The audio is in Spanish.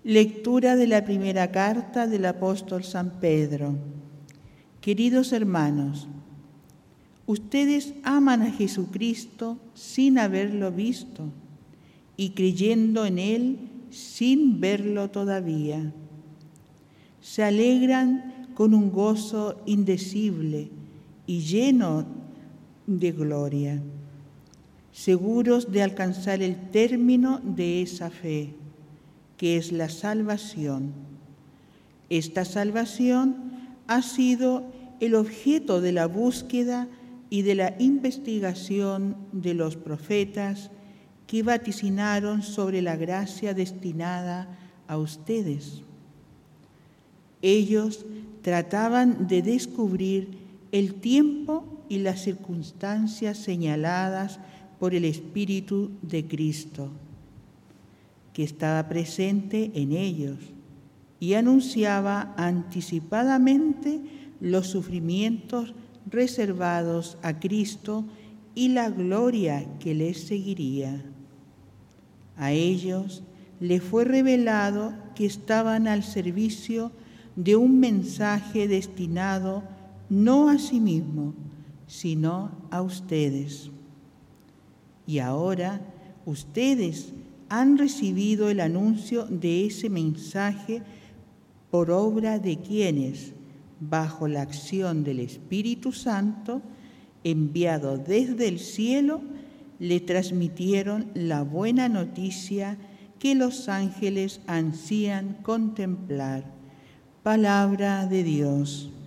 Lectura de la primera carta del apóstol San Pedro. Queridos hermanos, ustedes aman a Jesucristo sin haberlo visto y creyendo en Él sin verlo todavía. Se alegran con un gozo indecible y lleno de gloria, seguros de alcanzar el término de esa fe, que es la salvación. Esta salvación ha sido el objeto de la búsqueda y de la investigación de los profetas que vaticinaron sobre la gracia destinada a ustedes. Ellos trataban de descubrir el tiempo y las circunstancias señaladas por el Espíritu de Cristo, que estaba presente en ellos y anunciaba anticipadamente los sufrimientos reservados a Cristo y la gloria que les seguiría. A ellos les fue revelado que estaban al servicio de un mensaje destinado no a sí mismo, sino a ustedes. Y ahora ustedes han recibido el anuncio de ese mensaje por obra de quienes, bajo la acción del Espíritu Santo, enviado desde el cielo, le transmitieron la buena noticia que los ángeles ansían contemplar. Palabra de Dios.